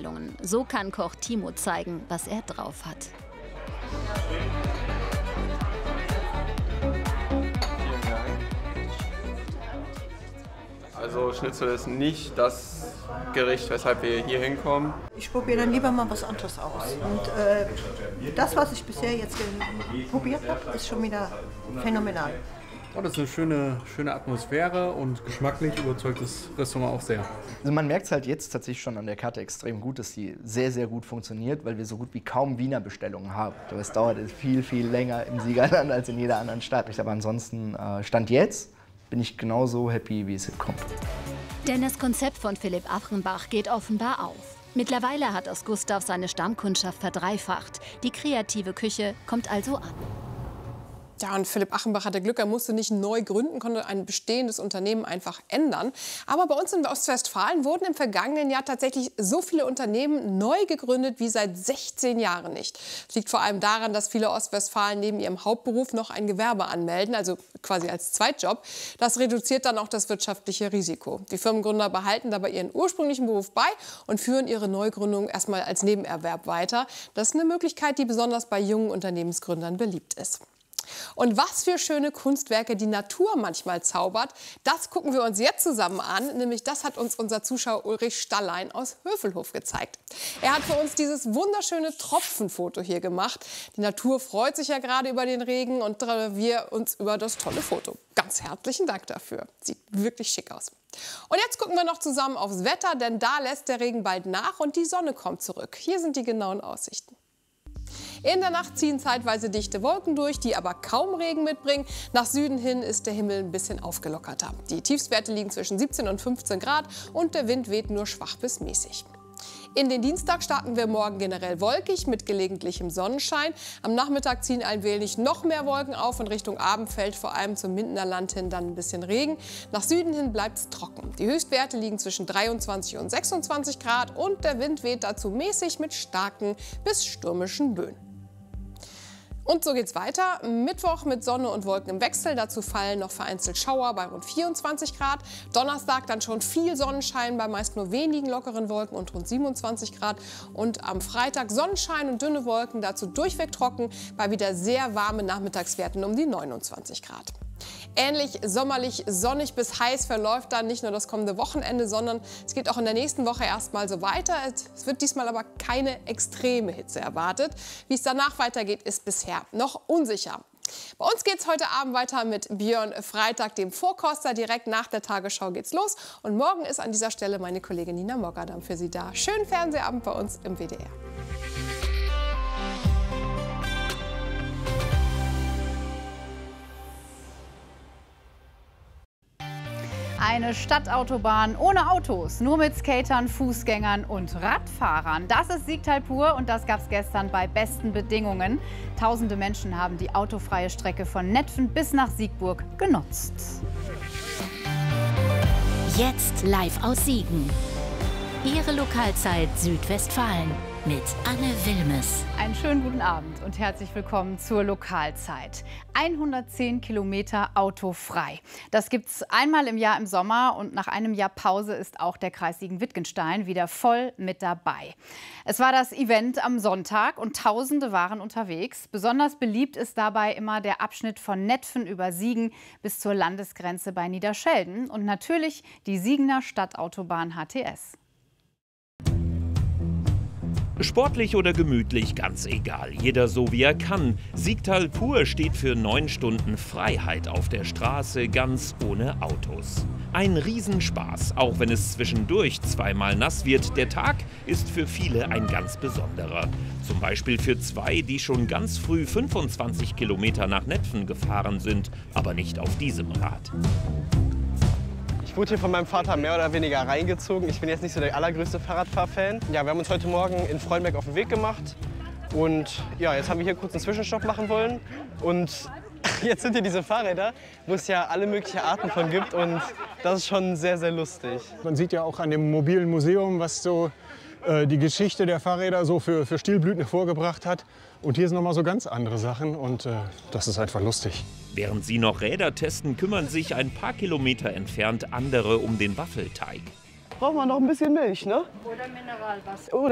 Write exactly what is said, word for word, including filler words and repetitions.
Bestellungen. So kann Koch Timo zeigen, was er drauf hat. Also Schnitzel ist nicht das Gericht, weshalb wir hier hinkommen. Ich probiere dann lieber mal was anderes aus. Und äh, das, was ich bisher jetzt probiert habe, ist schon wieder phänomenal. Oh, das ist eine schöne, schöne Atmosphäre und geschmacklich überzeugt das Restaurant auch sehr. Also man merkt es halt jetzt tatsächlich schon an der Karte extrem gut, dass die sehr, sehr gut funktioniert, weil wir so gut wie kaum Wiener Bestellungen haben. Aber es dauert viel, viel länger im Siegerland als in jeder anderen Stadt. Aber ansonsten, äh, Stand jetzt, bin ich genauso happy, wie es hinkommt. Denn das Konzept von Philipp Achenbach geht offenbar auf. Mittlerweile hat aus Gustav seine Stammkundschaft verdreifacht. Die kreative Küche kommt also an. Ja, und Philipp Achenbach hatte Glück, er musste nicht neu gründen, konnte ein bestehendes Unternehmen einfach ändern. Aber bei uns in Ostwestfalen wurden im vergangenen Jahr tatsächlich so viele Unternehmen neu gegründet wie seit sechzehn Jahren nicht. Das liegt vor allem daran, dass viele Ostwestfalen neben ihrem Hauptberuf noch ein Gewerbe anmelden, also quasi als Zweitjob. Das reduziert dann auch das wirtschaftliche Risiko. Die Firmengründer behalten dabei ihren ursprünglichen Beruf bei und führen ihre Neugründung erstmal als Nebenerwerb weiter. Das ist eine Möglichkeit, die besonders bei jungen Unternehmensgründern beliebt ist. Und was für schöne Kunstwerke die Natur manchmal zaubert, das gucken wir uns jetzt zusammen an. Nämlich das hat uns unser Zuschauer Ulrich Stallein aus Hövelhof gezeigt. Er hat für uns dieses wunderschöne Tropfenfoto hier gemacht. Die Natur freut sich ja gerade über den Regen und wir uns über das tolle Foto. Ganz herzlichen Dank dafür. Sieht wirklich schick aus. Und jetzt gucken wir noch zusammen aufs Wetter, denn da lässt der Regen bald nach und die Sonne kommt zurück. Hier sind die genauen Aussichten. In der Nacht ziehen zeitweise dichte Wolken durch, die aber kaum Regen mitbringen. Nach Süden hin ist der Himmel ein bisschen aufgelockerter. Die Tiefstwerte liegen zwischen siebzehn und fünfzehn Grad und der Wind weht nur schwach bis mäßig. In den Dienstag starten wir morgen generell wolkig mit gelegentlichem Sonnenschein. Am Nachmittag ziehen ein wenig noch mehr Wolken auf und Richtung Abend fällt vor allem zum Mindener Land hin dann ein bisschen Regen. Nach Süden hin bleibt es trocken. Die Höchstwerte liegen zwischen dreiundzwanzig und sechsundzwanzig Grad und der Wind weht dazu mäßig mit starken bis stürmischen Böen. Und so geht's weiter. Mittwoch mit Sonne und Wolken im Wechsel. Dazu fallen noch vereinzelt Schauer bei rund vierundzwanzig Grad. Donnerstag dann schon viel Sonnenschein bei meist nur wenigen lockeren Wolken und rund siebenundzwanzig Grad. Und am Freitag Sonnenschein und dünne Wolken, dazu durchweg trocken bei wieder sehr warmen Nachmittagswerten um die neunundzwanzig Grad. Ähnlich sommerlich, sonnig bis heiß verläuft dann nicht nur das kommende Wochenende, sondern es geht auch in der nächsten Woche erstmal so weiter. Es wird diesmal aber keine extreme Hitze erwartet. Wie es danach weitergeht, ist bisher noch unsicher. Bei uns geht es heute Abend weiter mit Björn Freitag, dem Vorkoster. Direkt nach der Tagesschau geht's los. Und morgen ist an dieser Stelle meine Kollegin Nina Mogadam für Sie da. Schönen Fernsehabend bei uns im W D R. Eine Stadtautobahn ohne Autos, nur mit Skatern, Fußgängern und Radfahrern. Das ist Siegtal pur und das gab es gestern bei besten Bedingungen. Tausende Menschen haben die autofreie Strecke von Netphen bis nach Siegburg genutzt. Jetzt live aus Siegen. Ihre Lokalzeit Südwestfalen mit Anne Wilmes. Einen schönen guten Abend und herzlich willkommen zur Lokalzeit. hundertzehn Kilometer autofrei. Das gibt's einmal im Jahr im Sommer und nach einem Jahr Pause ist auch der Kreis Siegen-Wittgenstein wieder voll mit dabei. Es war das Event am Sonntag und Tausende waren unterwegs. Besonders beliebt ist dabei immer der Abschnitt von Netphen über Siegen bis zur Landesgrenze bei Niederschelden und natürlich die Siegener Stadtautobahn H T S. Sportlich oder gemütlich, ganz egal. Jeder so wie er kann. Siegtal pur steht für neun Stunden Freiheit auf der Straße, ganz ohne Autos. Ein Riesenspaß, auch wenn es zwischendurch zweimal nass wird. Der Tag ist für viele ein ganz besonderer. Zum Beispiel für zwei, die schon ganz früh fünfundzwanzig Kilometer nach Netphen gefahren sind, aber nicht auf diesem Rad. Ich wurde hier von meinem Vater mehr oder weniger reingezogen. Ich bin jetzt nicht so der allergrößte Fahrradfahrfan. Ja, wir haben uns heute Morgen in Freudenberg auf den Weg gemacht. Und ja, jetzt haben wir hier kurz einen Zwischenstopp machen wollen. Und jetzt sind hier diese Fahrräder, wo es ja alle möglichen Arten von gibt. Und das ist schon sehr, sehr lustig. Man sieht ja auch an dem mobilen Museum, was so äh, die Geschichte der Fahrräder so für, für Stilblüten hervorgebracht hat. Und hier sind noch mal so ganz andere Sachen und äh, das ist einfach lustig. Während sie noch Räder testen, kümmern sich ein paar Kilometer entfernt andere um den Waffelteig. Braucht man noch ein bisschen Milch, ne? Oder Mineralwasser. Oder